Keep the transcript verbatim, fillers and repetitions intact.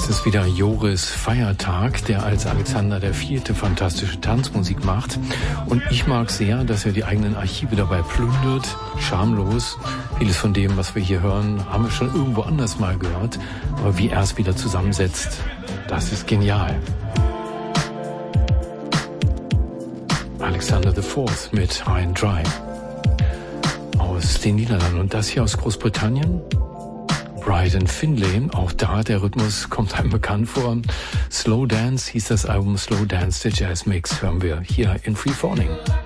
Es ist wieder Joris Feiertag, der als Alexander der Vierte fantastische Tanzmusik macht. Und ich mag sehr, dass er die eigenen Archive dabei plündert, schamlos. Vieles von dem, was wir hier hören, haben wir schon irgendwo anders mal gehört. Aber wie er es wieder zusammensetzt, das ist genial. Alexander der Vierte mit High and Dry aus den Niederlanden. Und das hier aus Großbritannien? Brian Finlay, auch da, der Rhythmus kommt einem bekannt vor. Slow Dance hieß das Album, Slow Dance, der Jazz Mix, hören wir hier in Free Falling.